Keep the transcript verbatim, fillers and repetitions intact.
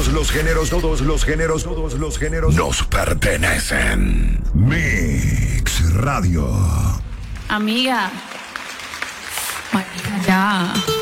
los géneros, todos los géneros, todos los géneros nos pertenecen. Mix Radio. Amiga. Marica, ya.